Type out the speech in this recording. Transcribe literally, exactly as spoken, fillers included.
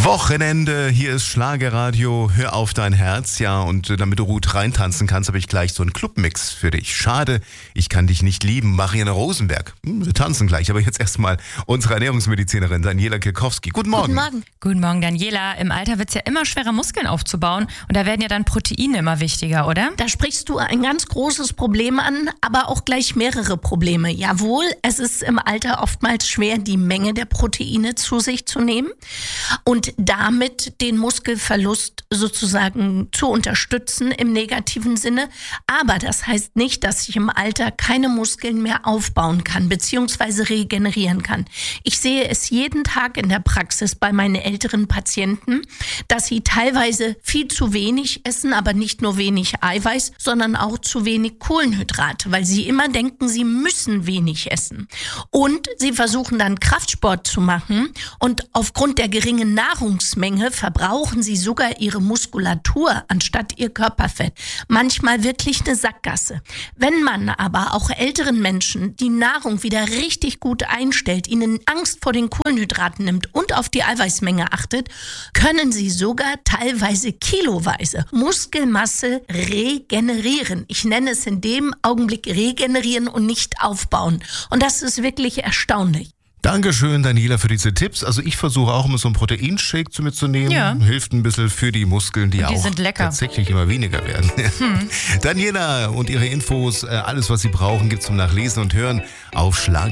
Wochenende, hier ist Schlagerradio, hör auf dein Herz, ja, und äh, damit du gut reintanzen kannst, habe ich gleich so einen Clubmix für dich. Schade, ich kann dich nicht lieben, Marianne Rosenberg. Hm, wir tanzen gleich, aber jetzt erstmal unsere Ernährungsmedizinerin Daniela Kilkowski. Guten Morgen. Guten Morgen. Guten Morgen, Daniela. Im Alter wird es ja immer schwerer, Muskeln aufzubauen und da werden ja dann Proteine immer wichtiger, oder? Da sprichst du ein ganz großes Problem an, aber auch gleich mehrere Probleme. Jawohl, es ist im Alter oftmals schwer, die Menge der Proteine zu sich zu nehmen und damit den Muskelverlust sozusagen zu unterstützen im negativen Sinne. Aber das heißt nicht, dass ich im Alter keine Muskeln mehr aufbauen kann bzw. regenerieren kann. Ich sehe es jeden Tag in der Praxis bei meinen älteren Patienten, dass sie teilweise viel zu wenig essen, aber nicht nur wenig Eiweiß, sondern auch zu wenig Kohlenhydrate, weil sie immer denken, sie müssen wenig essen. Und sie versuchen dann Kraftsport zu machen und aufgrund der geringen Nahrungsmenge verbrauchen sie sogar ihre Muskulatur anstatt ihr Körperfett. Manchmal wirklich eine Sackgasse. Wenn man aber auch älteren Menschen die Nahrung wieder richtig gut einstellt, ihnen Angst vor den Kohlenhydraten nimmt und auf die Eiweißmenge achtet, können sie sogar teilweise kiloweise Muskelmasse regenerieren. Ich nenne es in dem Augenblick regenerieren und nicht aufbauen. Und das ist wirklich erstaunlich. Dankeschön, Daniela, für diese Tipps. Also ich versuche auch immer so einen Proteinshake zu mitzunehmen. Ja. Hilft ein bisschen für die Muskeln, die, Und die auch sind lecker. tatsächlich immer weniger werden. Hm. Daniela und ihre Infos, alles, was Sie brauchen, gibt's zum Nachlesen und Hören auf Schlag.